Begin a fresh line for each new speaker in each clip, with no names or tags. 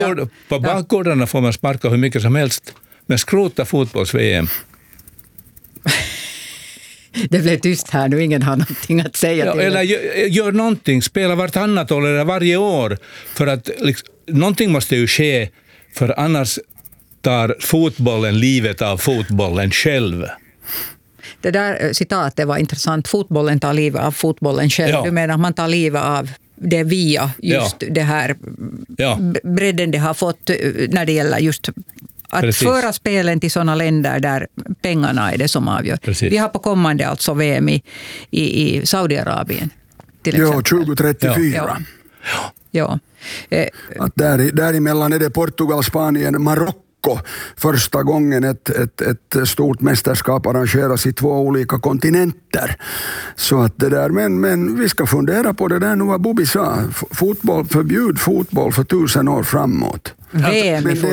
På bakgårdarna får man sparka hur mycket som helst, men skrota fotbolls-VM.
Det blev tyst här nu, ingen har någonting att säga till.
Eller gör någonting, spela vartannat år eller varje år, för att liksom, någonting måste ju ske, för annars tar fotbollen livet av fotbollen själv.
Det där citatet var intressant. Fotbollen tar livet av fotbollen själv.
Ja.
Du menar att man tar livet av det via just det här bredden det har fått när det gäller just att föra spelen till sådana länder där pengarna är det som avgör. Precis. Vi har på kommande alltså VM i Saudiarabien till exempel.
2034.
Ja.
Att däremellan är det Portugal, Spanien, Marocko. Första gången ett stort mästerskap arrangeras i 2 olika kontinenter. Så att det där, men vi ska fundera på det där nu vad Bobby sa. Förbjud fotboll för 1000 år framåt.
VM i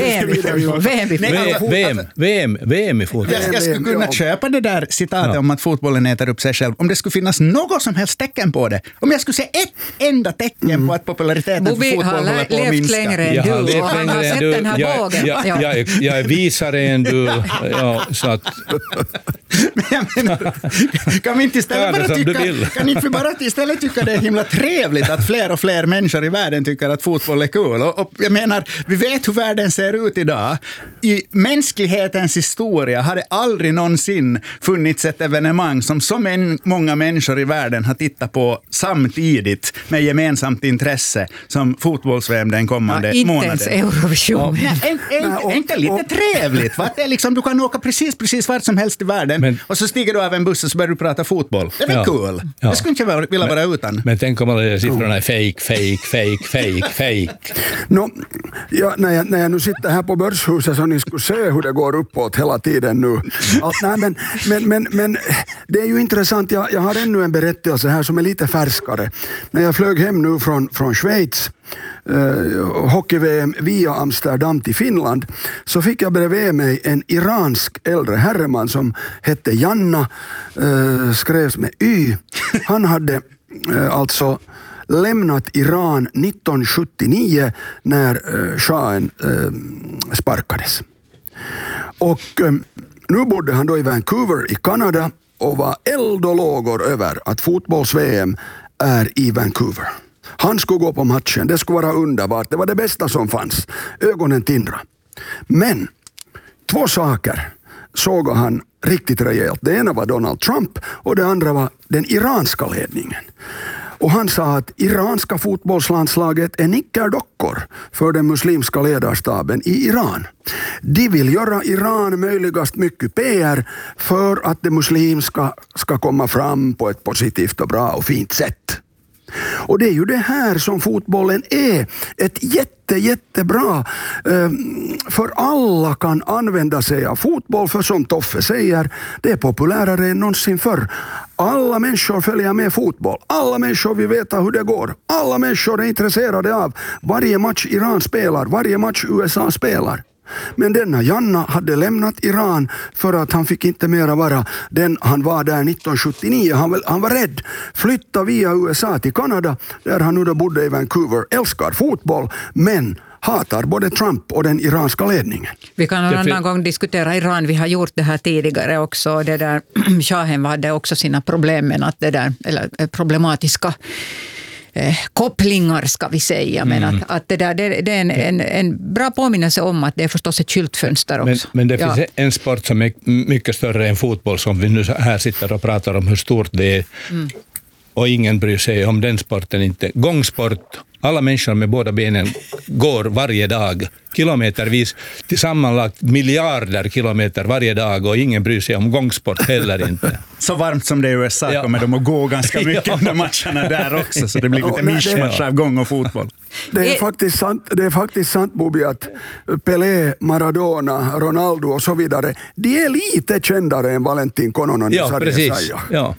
fotboll.
Jag skulle kunna köpa det där citatet om att fotbollen äter upp sig själv. Om det skulle finnas något som helst tecken på det. Om jag skulle se ett enda tecken på att populariteten för fotboll håller på att minska.
Längre än du. Han har sett den här bågen.
Jag är visare än du. Så att...
Men jag menar, kan vi inte istället tycka det är himla trevligt att fler och fler människor i världen tycker att fotboll är kul. Och jag menar, vi vet hur världen ser ut idag. I mänsklighetens historia har det aldrig någonsin funnits ett evenemang som så många människor i världen har tittat på samtidigt med gemensamt intresse som fotbolls-VM den kommande månaden.
Inte ens Eurovision.
Inte lite trevligt. Va? Det är liksom, du kan åka precis vart som helst i världen och så stiger du av en buss och så börjar du prata fotboll. Det är väl kul. Det skulle inte vilja vara utan.
Men tänk om alla siffrorna är fake.
När jag nu sitter här på Börshuset så ni skulle se hur det går uppåt hela tiden nu. Men det är ju intressant. Jag har ännu en berättelse här som är lite färskare. När jag flög hem nu från Schweiz, hockey-VM via Amsterdam till Finland, så fick jag bredvid mig en iransk äldre herreman som hette Janna, skrevs med Y. Han hade alltså lämnat Iran 1979 när shahen sparkades. Och nu bodde han då i Vancouver i Kanada och var eld och lågor över att fotbolls-VM är i Vancouver. Han skulle gå på matchen, det skulle vara underbart, det var det bästa som fanns. Ögonen tindra. Men 2 saker såg han riktigt rejält. Det ena var Donald Trump och det andra var den iranska ledningen. Och han sa att iranska fotbollslandslaget är nickerdockor för den muslimska ledarstaben i Iran. De vill göra Iran möjligast mycket PR för att det muslimska ska komma fram på ett positivt och bra och fint sätt. Och det är ju det här som fotbollen är. Ett jättebra, för alla kan använda sig av fotboll, för som Toffe säger, det är populärare än någonsin förr. Alla människor följer med fotboll. Alla människor vill veta hur det går. Alla människor är intresserade av varje match Iran spelar, varje match USA spelar. Men denna Janna hade lämnat Iran för att han fick inte mera vara den han var där 1979. Han var rädd. Flytta via USA till Kanada där han nu då bodde i Vancouver. Älskar fotboll men hatar både Trump och den iranska ledningen.
Vi kan en annan gång diskutera Iran. Vi har gjort det här tidigare också. Det där shahen hade också sina problem med att det där, eller problematiska kopplingar ska vi säga, men att det där det är en bra påminnelse om att det är förstås ett skyltfönster också.
Men det finns en sport som är mycket större än fotboll som vi nu här sitter och pratar om hur stort det är och ingen bryr sig om den sporten inte. Gångsport, alla människor med båda benen går varje dag kilometervis till sammanlagt miljarder kilometer varje dag och ingen bryr sig om gångsport heller inte.
Så varmt som det är i USA kommer de att gå ganska mycket under matcherna där också, så det blir lite mischmasch av gång och fotboll.
Det är faktiskt sant Bobby, att Pelé, Maradona, Ronaldo och så vidare, de är lite kändare än Valentin Kononen.
Ja, precis. Ja.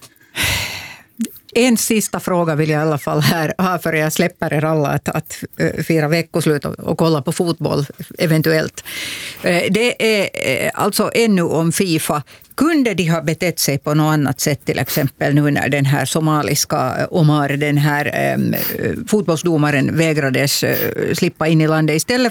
En sista fråga vill jag i alla fall här ha för jag släpper er alla att fira veckoslut och kolla på fotboll eventuellt. Det är alltså ännu om FIFA. Kunde de ha betett sig på något annat sätt, till exempel nu när den här somaliska Omar, den här fotbollsdomaren vägrades slippa in i landet? Istället